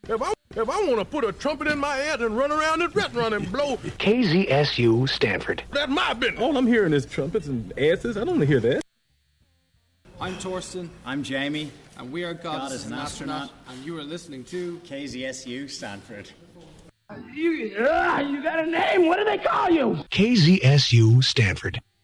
If I want to put a trumpet in my ass and run around this restaurant and blow, KZSU Stanford. that's my business. All I'm hearing is trumpets and asses. I don't want to hear that. I'm Torsten. I'm Jamie. And we are God is an astronaut. And you are listening to KZSU Stanford. You got a name? What do they call you? KZSU Stanford.